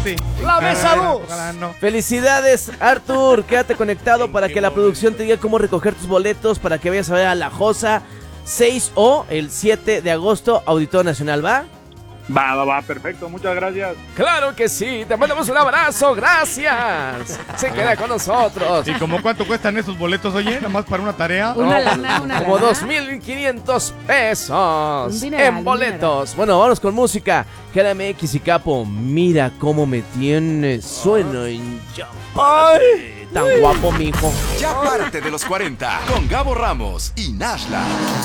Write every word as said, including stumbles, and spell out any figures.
Sí. La mesa dos. No. Felicidades, Arthur. Quédate conectado para que la producción te diga cómo recoger tus boletos para que vayas a ver a La Josa seis o el siete de agosto, Auditorio Nacional, ¿va? Va, va, va, perfecto, muchas gracias. Claro que sí, te mandamos un abrazo, gracias. Se queda con nosotros. ¿Y como cuánto cuestan esos boletos, oye? Nada más para una tarea. Una lana, una Como lana. dos mil quinientos pesos Un dineral, en un boletos. Bueno, vamos con música. K M X y Capo, mira cómo me tienes. Sueno en ya. Ay, tan guapo, mijo. Ya párate de los cuarenta con Gabo Ramos y Nashla.